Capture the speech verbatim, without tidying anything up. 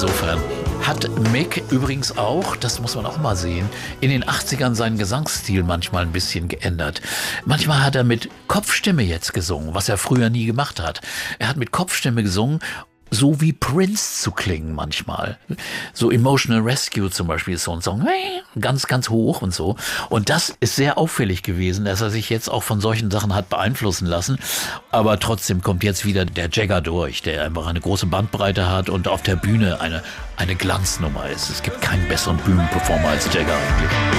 insofern. Hat Mick übrigens auch, das muss man auch mal sehen, in den achtzigern seinen Gesangsstil manchmal ein bisschen geändert. Manchmal hat er mit Kopfstimme jetzt gesungen, was er früher nie gemacht hat. Er hat mit Kopfstimme gesungen, so wie Prince zu klingen manchmal. So Emotional Rescue zum Beispiel ist so ein Song, ganz, ganz hoch und so. Und das ist sehr auffällig gewesen, dass er sich jetzt auch von solchen Sachen hat beeinflussen lassen. Aber trotzdem kommt jetzt wieder der Jagger durch, der einfach eine große Bandbreite hat und auf der Bühne eine, eine Glanznummer ist. Es gibt keinen besseren Bühnenperformer als Jagger eigentlich.